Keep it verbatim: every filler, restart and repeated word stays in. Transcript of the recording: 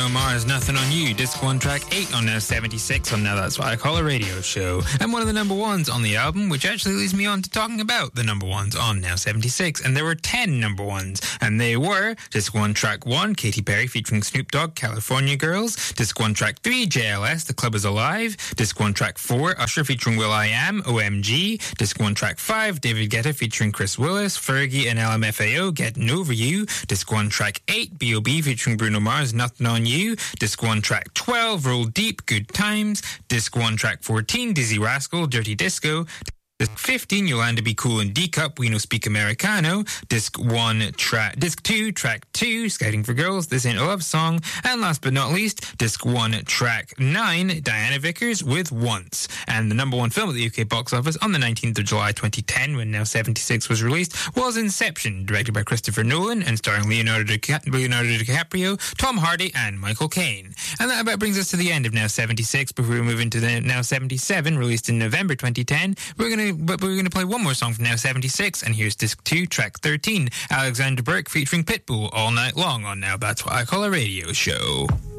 Bruno Mars, Nothing on You, Disc one, track eight on Now seventy-six on Now That's What I Call a Radio Show. And one of the number ones on the album, which actually leads me on to talking about the number ones on Now seventy-six. And there were ten number ones. And they were Disc one, track one, Katy Perry featuring Snoop Dogg, California Girls. Disc one, track three, J L S, The Club Is Alive. Disc one, track four, Usher featuring Will I Am, O M G. Disc one, track five, David Guetta featuring Chris Willis, Fergie and L M F A O, Getting Over You. Disc one, track eight, B O B featuring Bruno Mars, Nothing on You. Disc one, track twelve, Roll Deep, Good Times. Disc one, track fourteen, Dizzy Rascal, Dirty Disco. Disc fifteen, Yolanda Be Cool and D-Cup, We No Speak Americano. Disc one, track, Disc two, track two, Scouting for Girls, This Ain't a Love Song. And last but not least, Disc one, track nine, Diana Vickers with Once. And the number one film at the U K box office on the nineteenth of July twenty ten, when Now seventy-six was released, was Inception, directed by Christopher Nolan and starring Leonardo, Dica- Leonardo DiCaprio, Tom Hardy and Michael Caine. And that about brings us to the end of Now seventy-six. Before we move into the Now seventy-seven, released in November twenty ten, we're going to but we're going to play one more song from Now seventy-six, and here's Disc two, track thirteen, Alexander Burke featuring Pitbull, All Night Long on Now That's What I Call a Radio Show.